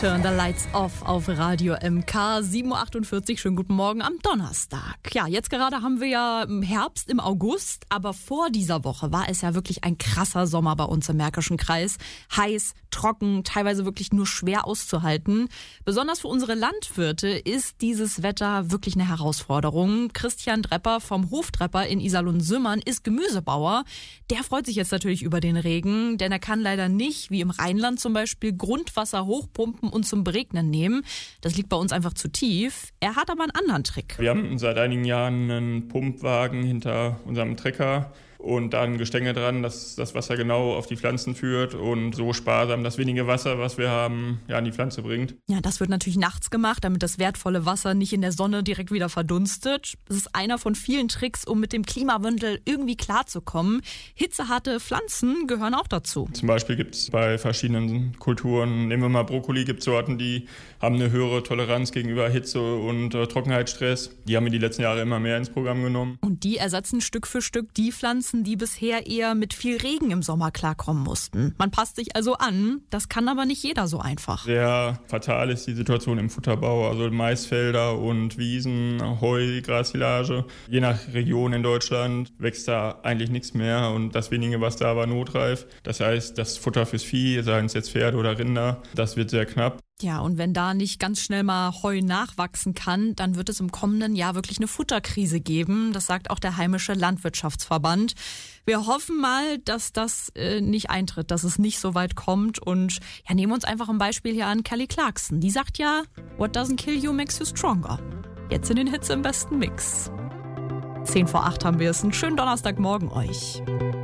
Turn the Lights Off auf Radio MK 7.48 Uhr. Schönen guten Morgen am Donnerstag. Ja, jetzt gerade haben wir ja Herbst im August, aber vor dieser Woche war es ja wirklich ein krasser Sommer bei uns im Märkischen Kreis. Heiß, trocken, teilweise wirklich nur schwer auszuhalten. Besonders für unsere Landwirte ist dieses Wetter wirklich eine Herausforderung. Christian Drepper vom Hoftrepper in Iserlohn-Sümmern ist Gemüsebauer. Der freut sich jetzt natürlich über den Regen, denn er kann leider nicht, wie im Rheinland zum Beispiel, Grundwasser hochpumpen und zum Beregnen nehmen. Das liegt bei uns einfach zu tief. Er hat aber einen anderen Trick. Wir haben seit einigen Jahren einen Pumpwagen hinter unserem Trecker und da ein Gestänge dran, dass das Wasser genau auf die Pflanzen führt und so sparsam das wenige Wasser, was wir haben, ja, an die Pflanze bringt. Ja, das wird natürlich nachts gemacht, damit das wertvolle Wasser nicht in der Sonne direkt wieder verdunstet. Das ist einer von vielen Tricks, um mit dem Klimawandel irgendwie klarzukommen. Hitzeharte Pflanzen gehören auch dazu. Zum Beispiel gibt es bei verschiedenen Kulturen, nehmen wir mal Brokkoli, gibt es Sorten, die haben eine höhere Toleranz gegenüber Hitze und Trockenheitsstress. Die haben wir die letzten Jahre immer mehr ins Programm genommen. Und die ersetzen Stück für Stück die Pflanzen, die bisher eher mit viel Regen im Sommer klarkommen mussten. Man passt sich also an, das kann aber nicht jeder so einfach. Sehr fatal ist die Situation im Futterbau, also Maisfelder und Wiesen, Heu, Grassilage. Je nach Region in Deutschland wächst da eigentlich nichts mehr und das wenige, was da war, notreif. Das heißt, das Futter fürs Vieh, seien es jetzt Pferde oder Rinder, das wird sehr knapp. Ja, und wenn da nicht ganz schnell mal Heu nachwachsen kann, dann wird es im kommenden Jahr wirklich eine Futterkrise geben. Das sagt auch der heimische Landwirtschaftsverband. Wir hoffen mal, dass das nicht eintritt, dass es nicht so weit kommt. Und ja, nehmen wir uns einfach ein Beispiel hier an Kelly Clarkson. Die sagt ja, what doesn't kill you makes you stronger. Jetzt in den Hits im besten Mix. 7:50 haben wir es. Einen schönen Donnerstagmorgen euch.